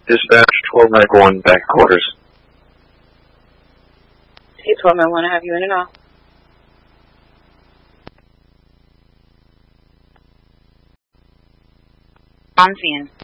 Dispatch 1291 back quarters. Hey, 1291, I have you in and out. I'm seeing.